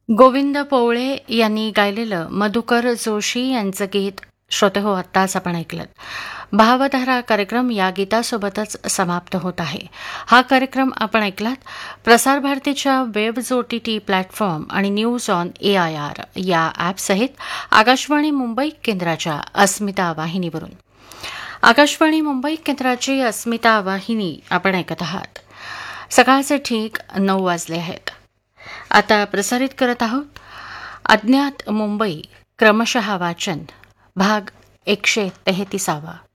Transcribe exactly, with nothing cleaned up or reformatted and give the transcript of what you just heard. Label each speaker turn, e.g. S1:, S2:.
S1: गोविंद पवळे यांनी गायलेलं मधुकर जोशी यांचं गीत श्रोते हो आत्ताच आपण ऐकलं. भावधारा कार्यक्रम या गीतासोबतच समाप्त होत आहे. हा कार्यक्रम आपण ऐकलात प्रसार भारतीच्या web O T T platform आणि news on A I R या ॲपसहित आकाशवाणी मुंबई केंद्राच्या अस्मिता वाहिनीवरून. आकाशवाणी मुंबई केंद्राची अस्मिता वाहिनी आपण ऐकत आहात. सकाळचे ठीक नऊ वाजले आहेत. आता प्रसारित करत आहोत अज्ञात मुंबई क्रमशः वाचन भाग एकशे तेहतीसावा.